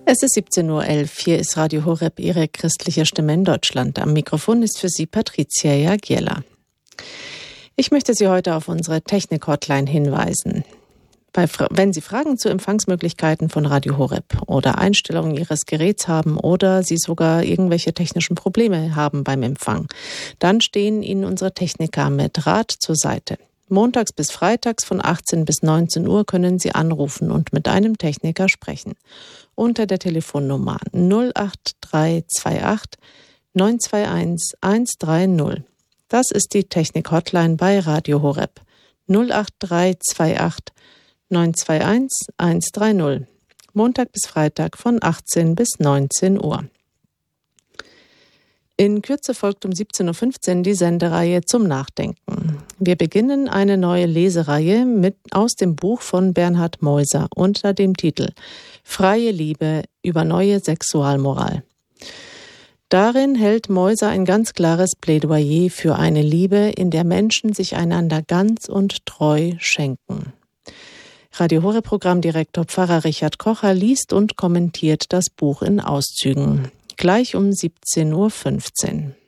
Es ist 17:11 Uhr. Hier ist Radio Horeb, Ihre christliche Stimme in Deutschland. Am Mikrofon ist für Sie Patricia Jagiela. Ich möchte Sie heute auf unsere Technik-Hotline hinweisen. Wenn Sie Fragen zu Empfangsmöglichkeiten von Radio Horeb oder Einstellungen Ihres Geräts haben oder Sie sogar irgendwelche technischen Probleme haben beim Empfang, dann stehen Ihnen unsere Techniker mit Rat zur Seite. Montags bis freitags von 18 bis 19 Uhr können Sie anrufen und mit einem Techniker sprechen. Unter der Telefonnummer 08328 921 130. Das ist die Technik-Hotline bei Radio Horeb. 08328 921 130. Montag bis Freitag von 18 bis 19 Uhr. In Kürze folgt um 17:15 Uhr die Sendereihe zum Nachdenken. Wir beginnen eine neue Lesereihe aus dem Buch von Bernhard Meuser unter dem Titel Freie Liebe über neue Sexualmoral. Darin hält Meuser ein ganz klares Plädoyer für eine Liebe, in der Menschen sich einander ganz und treu schenken. Radio Horeb Programmdirektor Pfarrer Richard Kocher liest und kommentiert das Buch in Auszügen. Gleich um 17:15 Uhr.